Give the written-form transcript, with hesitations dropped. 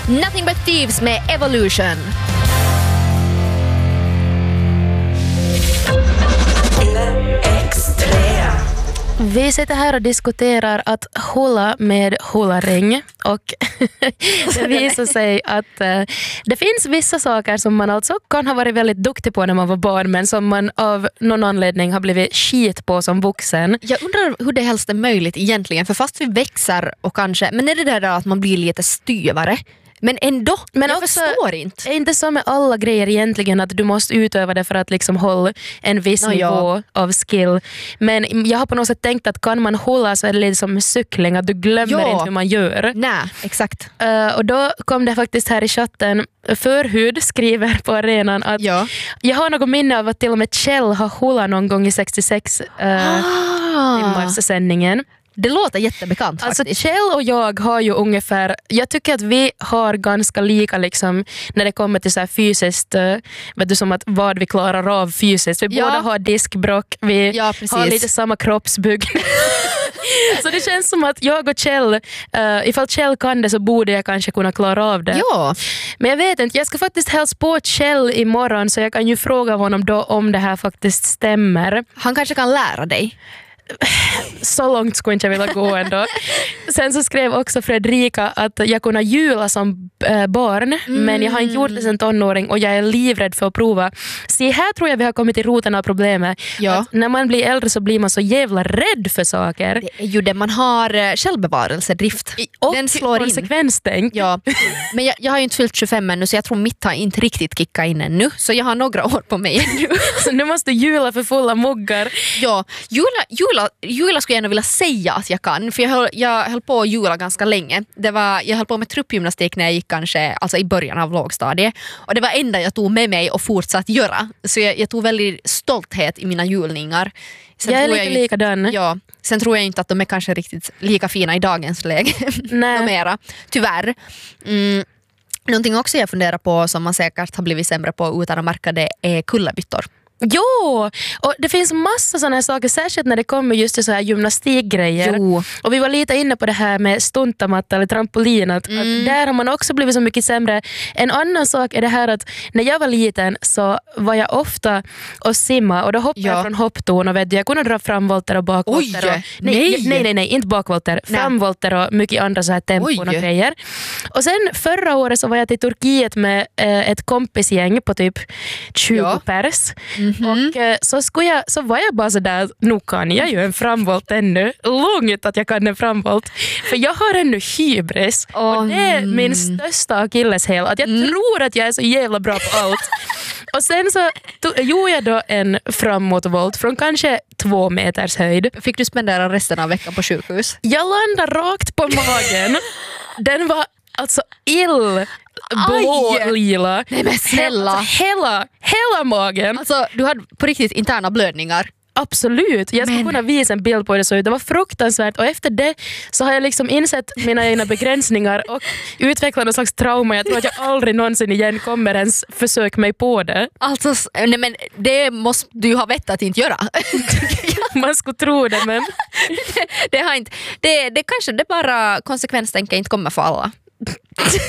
Nothing But Thieves med Evolution. Vi sitter här och diskuterar att hålla med hållaring och det visar sig att det finns vissa saker som man alltså kan ha varit väldigt duktig på när man var barn men som man av någon anledning har blivit skit på som vuxen. Jag undrar hur det helst är möjligt egentligen, för fast vi växer och kanske, men är det där att man blir lite styvare? Men ändå, men jag förstår inte. Är inte så med alla grejer egentligen att du måste utöva det för att liksom hålla en viss nivå av skill. Men jag har på något sätt tänkt att kan man hålla så är det lite som med cykling, att du glömmer inte hur man gör. Nej, exakt. Och då kom det faktiskt här i chatten, Förhud skriver på arenan att jag har något minne av att till och med Kjell har hållat någon gång i 66 timmars sändningen. Det låter jättebekant faktiskt. Alltså Kjell och jag har ju ungefär, jag tycker att vi har ganska lika liksom när det kommer till så här fysiskt, vet du, som att vad vi klarar av fysiskt. Vi båda har diskbrock, vi har lite samma kroppsbyggnad. Så det känns som att jag och Kjell, ifall Kjell kan det så borde jag kanske kunna klara av det. Ja. Men jag vet inte, jag ska faktiskt hälsa på Kjell imorgon så jag kan ju fråga honom då om det här faktiskt stämmer. Han kanske kan lära dig. Så långt skulle inte jag vilja gå ändå. Sen så skrev också Fredrika att jag kunde jula som barn men jag har inte gjort det som tonåring och jag är livrädd för att prova. Se, här tror jag vi har kommit till roten av problemet. Att när man blir äldre så blir man så jävla rädd för saker. Det är ju det, man har självbevarelsedrift. Och den slår konsekvenstänk. Ja. Men jag har ju inte fyllt 25 ännu så jag tror mitt har inte riktigt kickat in ännu. Så jag har några år på mig ännu. Så nu måste jula för fulla muggar. Ja, jula skulle jag ändå vilja säga att jag kan. För jag höll på att jula ganska länge. Jag höll på med truppgymnastik när jag gick kanske alltså i början av lågstadiet. Och det var enda jag tog med mig och fortsatt göra. Så jag tog väldigt stolthet i mina julningar. Sen jag är lite likadan. Ja, sen tror jag inte att de är kanske riktigt lika fina i dagens läge. Nej. Mera, tyvärr. Någonting också jag funderar på som man säkert har blivit sämre på utan att märka det är kullerbyttor. Jo, och det finns massa sådana här saker, särskilt när det kommer just till så här gymnastikgrejer. Jo. Och vi var lite inne på det här med stuntamatta eller trampolin, att där har man också blivit så mycket sämre. En annan sak är det här att när jag var liten så var jag ofta och simma och då hoppade jag från hopptorn och jag kunde dra framvolter och bakvolter. Och, nej, inte bakvolter, framvolter och mycket andra så här tempon och grejer. Och sen förra året så var jag till Turkiet med ett kompisgäng på typ 20 pers. Och så var jag bara sådär, nu kan jag ju en framvolt ännu. Långt att jag kan en framvolt. För jag har ännu hybris. Och det är min största akilleshäl. Att jag tror att jag är så jävla bra på allt. Och sen så gjorde jag då en framåtvolt från kanske 2 meters höjd. Fick du spendera resten av veckan på sjukhus? Jag landade rakt på magen. Den var alltså blå-lila. Nej men snälla. Alltså, hela magen. Alltså du hade på riktigt interna blödningar. Absolut. Jag ska kunna visa en bild på det så det var fruktansvärt och efter det så har jag liksom insett mina egna begränsningar och utvecklat någon slags trauma. Jag tror att jag aldrig någonsin igen kommer ens försöka mig på det. Alltså, nej men det måste du ha vett att inte göra. Man skulle tro det men det har inte, det kanske det bara konsekvenstänker inte kommer för alla.